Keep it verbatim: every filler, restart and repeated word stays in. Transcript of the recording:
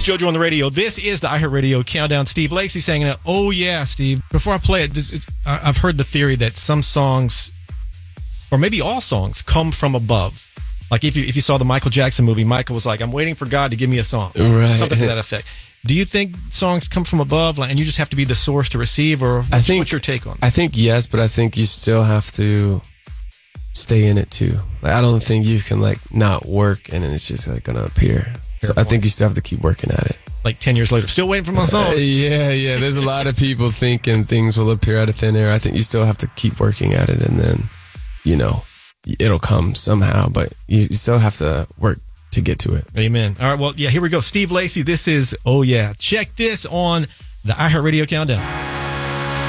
JoJo on the radio. This is the iHeartRadio Countdown. Steve Lacy saying, oh, yeah, Steve. Before I play it, this, I've heard the theory that some songs, or maybe all songs, come from above. Like if you if you saw the Michael Jackson movie, Michael was like, I'm waiting for God to give me a song. Right. Something to that effect. Do you think songs come from above, like, and you just have to be the source to receive, or what's, I think, what's your take on it? I think yes, but I think you still have to stay in it too. Like I don't think you can like not work and then it's just like gonna appear. So I think you still have to keep working at it. Like ten years later, still waiting for my song. Uh, yeah, yeah. There's a lot of people thinking things will appear out of thin air. I think you still have to keep working at it, and then, you know, it'll come somehow. But you, you still have to work to get to it. Amen. All right. Well, yeah. Here we go. Steve Lacy. This is oh yeah. Check this on the iHeartRadio Countdown.